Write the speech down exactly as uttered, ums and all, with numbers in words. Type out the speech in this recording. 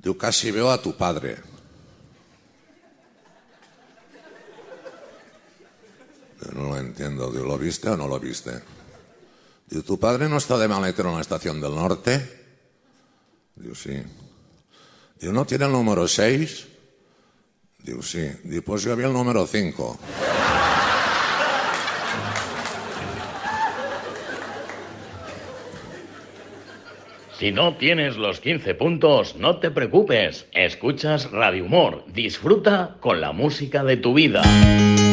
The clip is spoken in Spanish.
Yo casi veo a tu padre. Yo no lo entiendo. Digo, ¿lo viste o no lo viste? Digo, ¿tu padre no está de maletero en la estación del norte? Digo, sí. Digo, ¿no tiene el número seis? Digo, sí. Digo, pues yo había el número cinco. Si no tienes los quince puntos, no te preocupes. Escuchas Radio Humor. Disfruta con la música de tu vida.